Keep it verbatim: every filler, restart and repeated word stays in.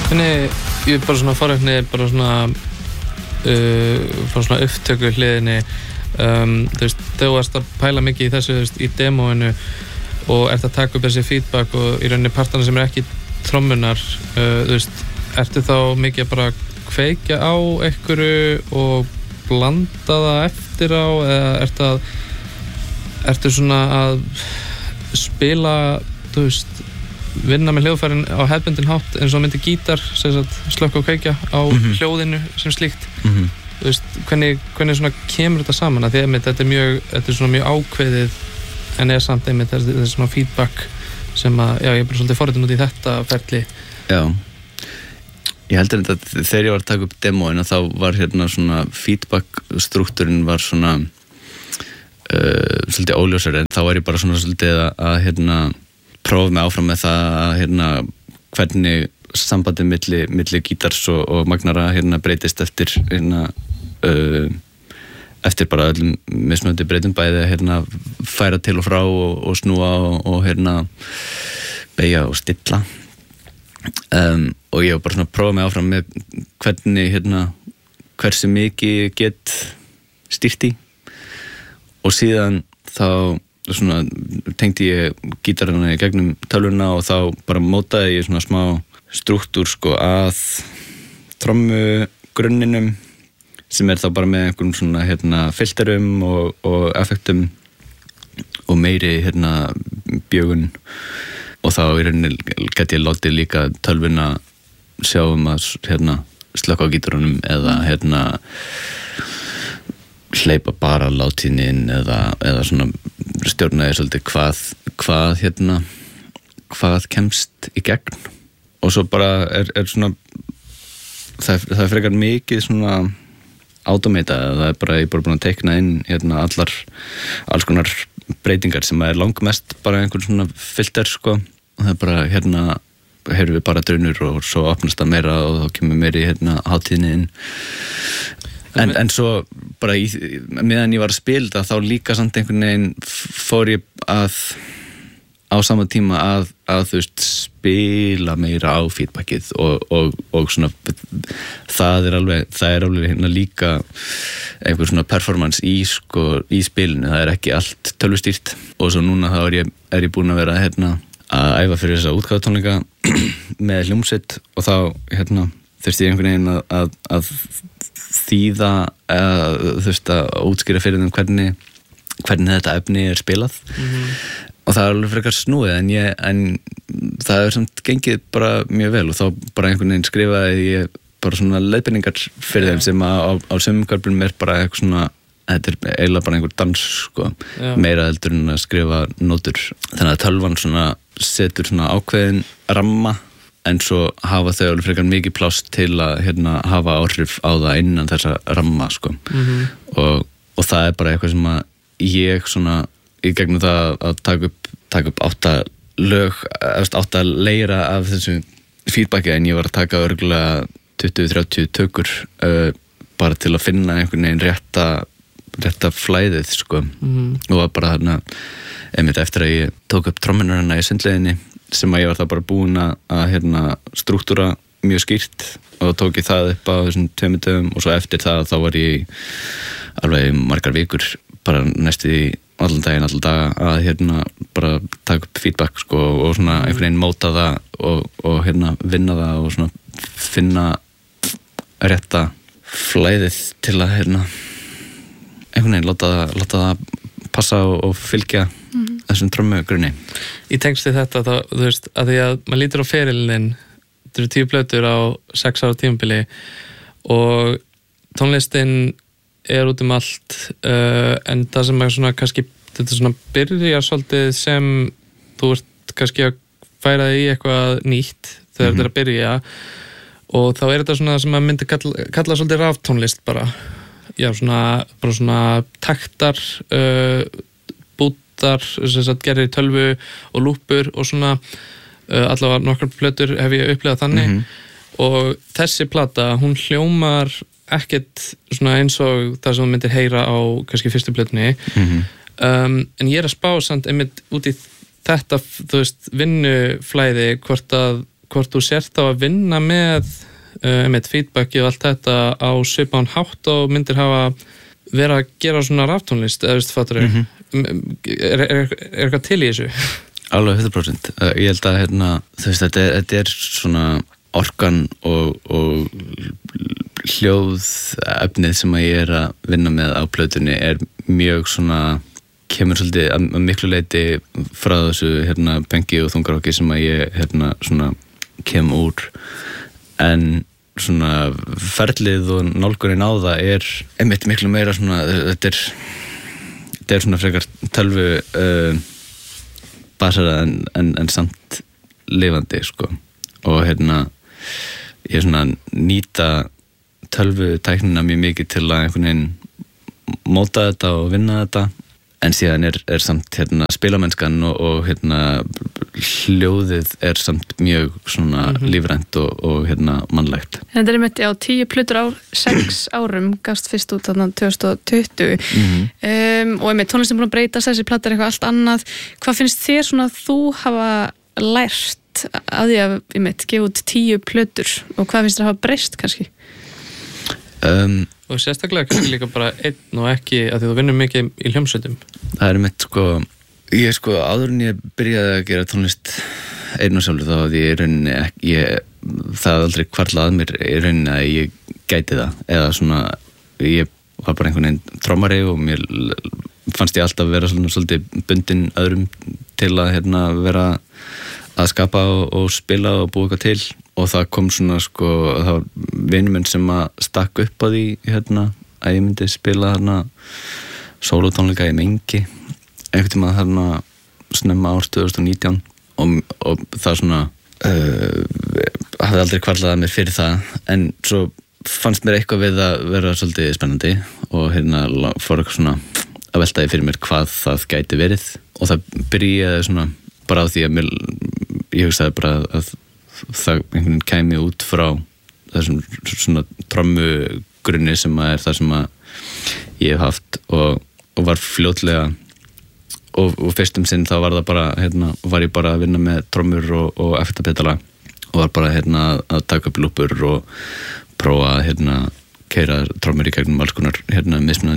Hvernig, ég bara svona forreikni, bara svona uh, frá svona upptöku hliðinni um, þú veist, þú varst að pæla mikið í þessu, þú veist, í demóinu og ert að taka upp þessi feedback og í rauninni partana sem er ekki trommunar, uh, þú veist, ertu þá mikið að bara kveikja á einhverju og blanda það eftir á, eða ertu að ertu svona að spila, þú veist, vinna með hljóðfærin á hefðbundin hátt eins og myndi gítar, sem sagt, slökka og kveikja á mm-hmm. hljóðinu sem slíkt. Mm-hmm. Þú veist, hvernig, hvernig svona kemur þetta saman? Að því að þetta er mjög, þetta er svona mjög ákveðið en er samt einmitt þessi, þessi svona feedback sem að, já, ég er bara svolítið forritin út í þetta ferli. Já, ég heldur þetta að þegar ég var að taka upp demóina þá var hérna svona feedback struktúrin var svona uh, svolítið óljósari, en þá var ég bara svona svolítið að, að hérna prófa mig áfram með það að hérna hvernig sambandið milli, milli gítars og, og magnara hérna breytist eftir hérna uh, eftir bara öllum mismunandi breytum bæði hérna færa til og frá og, og snúa og, og hérna beygja og stilla um, og ég var bara svona að prófa mig áfram með hvernig hérna hversu mikið ég get stýrt í og síðan þá svona tengdi ég gítarana í gegnum tölvuna og þá bara mótaði ég svona smá struktúr sko að trommugrunninum sem er þá bara með einhverjum svona hérna filterum og, og effektum og meiri hérna bjögun og þá í rauninni get ég látið líka tölvuna sjá um að hérna slökka á gítarunum eða hérna hleypa bara látíðni inn eða, eða svona stjórnaði svolítið hvað, hvað hérna hvað kemst í gegn og svo bara er, er svona það, það er frekar mikið svona automata, það er bara, ég er bara búin að teikna inn hérna allar alls konar breytingar sem er langmest bara einhvern svona filter sko og það er bara hérna heyrðum við bara drunur og svo opnast það meira og þá kemur meiri hérna hátíðni inn en, en svo bara í, meðan ég var að spila það þá líka samt einhvern veginn fór ég að á sama tíma að, að þú veist spila meira á feedbackið og, og, og svona það er alveg, það er alveg hérna líka einhver svona performance í sko, í spilinu, það er ekki allt tölvustýrt og svo núna þá er ég, er ég búin að vera hérna að æfa fyrir þessa útgáfutónleika með hljómsveit og þá hérna þurfti ég einhvern veginn að, að, að þýða eða þú veist að útskýra fyrir þeim hvernig hvernig þetta efni er spilað mm-hmm. og það er alveg frekar snúið en, ég, en það er samt gengið bara mjög vel og þá bara einhvern veginn skrifaði ég bara svona leiðbeiningar fyrir þeim sem að á, á sömumköflunum er bara eitthvað svona þetta er eiginlega bara einhver dans sko, meira heldur en að skrifa nótur þannig að tölvan svona setur svona ákveðin ramma en svo hafa þau alveg frekar mikið pláss til að hérna hafa áhrif á það innan þessa ramma sko mm-hmm. og, og það er bara eitthvað sem að ég svona í gegnum það að taka upp, taka upp átta lög, átta leira af þessu feedbacki en ég var að taka örgulega tuttugu til þrjátíu tökur uh, bara til að finna einhvern veginn rétta, rétta flæðið sko mm-hmm. og var bara þarna einmitt eftir að ég tók upp trommunarna í sundleiðinni sem að ég var það bara búin að, að hérna struktúra mjög skýrt og tók ég það upp á þessum tveimur dögum og svo eftir það þá var ég alveg margar vikur bara næstu í allan daginn, allan daga að hérna bara taka upp feedback sko og svona einhvern veginn móta það og, og hérna vinna það og svona finna rétta flæðið til að hérna einhvern veginn láta það, láta það passa og, og fylgja mm-hmm. þessum trommugrunni. Í tengsti þetta þá, þú veist, að því að maður lítur á ferilinn, þetta eru tíu plötur á sex ára tímabili og tónlistin er út um allt uh, en það sem er svona kannski þetta svona byrjar svolítið sem þú ert kannski að færa þig í eitthvað nýtt þegar mm-hmm. þetta er að byrja og þá er þetta svona sem að myndi kalla, kalla svolítið raftónlist bara já svona, bara svona taktar uh, bútar sem sagt gerir í tölvu og lúpur og svona uh, allavega nokkar plötur hef ég upplegað þannig mm-hmm. og þessi plata hún hljómar ekkert svona eins og það sem þú myndir heyra á kannski fyrstu plötunni mm-hmm. um, en ég er að spá samt einmitt út í þetta þú veist vinnuflæði hvort að hvort þú sért þá að vinna með uh, með feedbacki og allt þetta á svipaðan hátt og myndir hafa verið að gera svona raftónlist eða veist fattur mm -hmm. er, er, er, er eitthvað til í þessu? Alveg hundrað prósent. Ég held að hérna, þú veist, þetta er, þetta er svona orkan og, og hljóðefnið sem að ég er að vinna með á plötunni er mjög svona, kemur svolítið að, að miklu leyti frá þessu hérna pengi og þungarokki sem að ég hérna svona kem úr, en svona ferlið og nálgunin á það er einmitt miklu meira svona, þetta er þetta er svona frekar tölvu uh, basara en, en, en samt lifandi sko, og hérna ég er svona að nýta tölvu tæknina mjög mikið til að einhvern veginn móta þetta og vinna þetta, en síðan er, er samt hérna spilamennskan og, og hérna hljóðið er samt mjög svona mm-hmm. lífrænt og, og hérna mannlegt. Þetta er einmitt á tíu plötur á sex árum, gafst fyrst út þarna tvö þúsund og tuttugu mm-hmm. um, og einmitt tónlistin búin að breytast, þessi plata er eitthvað allt annað. Hvað finnst þér svona þú hafa lært að því að einmitt gefa út tíu plötur og hvað finnst þér að hafa breyst kannski? Um, og sérstaklega kannski líka bara einn og ekki að því þú vinnur mikið í hljómsveitum. Það er mitt sko, ég sko áður en ég byrjaði að gera tónlist einn og sjálfur þá að ég í rauninni ekki, ég, það aldrei hvarflaði að mér í rauninni að ég gæti það, eða svona ég var bara einhvern veginn trommari og mér fannst ég alltaf vera svona svolítið bundin öðrum til að hérna vera að skapa og, og spila og búa eitthvað til, og það kom svona sko, það var vinur minn sem að stakk upp á því hérna að ég myndi spila hérna sólótónleika í Mengi einhvern tíma þarna snemma árs tvö þúsund og nítján, og, og það svona uh, hafði aldrei hvarflað að mér fyrir það, en svo fannst mér eitthvað við að vera svolítið spennandi og hérna fór eitthvað svona að veltaði fyrir mér hvað það gæti verið, og það byrjaði svona bara á því að mér, ég hugsaði bara að það einhvern veginn kæmi út frá þessum svona trommugrunni sem að er það sem að ég hef haft, og, og var fljótlega og, og fyrstum sinn þá var það bara hérna, var ég bara að vinna með trommur og, og effektapedala og var bara hérna að taka upp lúpur og prófa hérna keyra trommur í gegnum alls konar hérna mismunandi